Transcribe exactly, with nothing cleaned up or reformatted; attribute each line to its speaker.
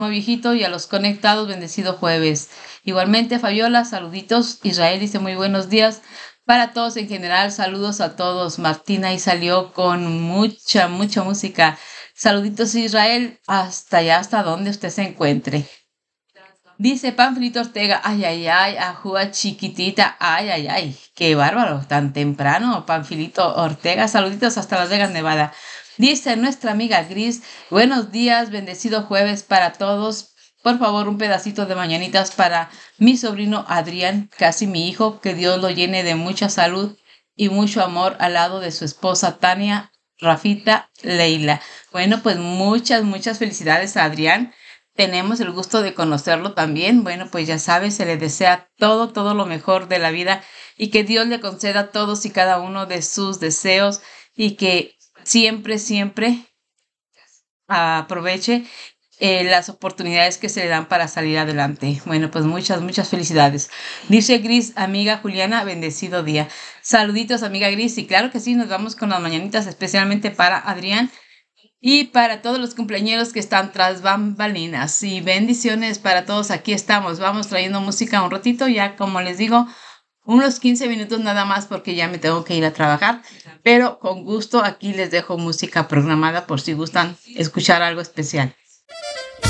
Speaker 1: viejito y a los conectados, bendecido jueves. Igualmente, Fabiola, saluditos. Israel dice muy buenos días para todos en general. Saludos a todos. Martina ahí salió con mucha, mucha música. Saluditos Israel, hasta allá, hasta donde usted se encuentre. Dice Panfilito Ortega, ay, ay, ay, ajúa chiquitita, ay, ay, ay, qué bárbaro, tan temprano, Panfilito Ortega, saluditos hasta Las Vegas, Nevada. Dice nuestra amiga Gris, buenos días, bendecido jueves para todos. Por favor, un pedacito de mañanitas para mi sobrino Adrián, casi mi hijo, que Dios lo llene de mucha salud y mucho amor al lado de su esposa Tania, Rafita, Leila. Bueno, pues muchas, muchas felicidades a Adrián. Tenemos el gusto de conocerlo también. Bueno, pues ya sabes, se le desea todo, todo lo mejor de la vida y que Dios le conceda todos y cada uno de sus deseos y que siempre, siempre aproveche eh, las oportunidades que se le dan para salir adelante. Bueno, pues muchas, muchas felicidades. Dice Gris, amiga Juliana, bendecido día. Saluditos, amiga Gris. Y claro que sí, nos vamos con las mañanitas especialmente para Adrián y para todos los cumpleañeros que están tras bambalinas. Y bendiciones para todos. Aquí estamos. Vamos trayendo música un ratito. Ya como les digo, unos quince minutos nada más porque ya me tengo que ir a trabajar. Pero con gusto aquí les dejo música programada por si gustan escuchar algo especial.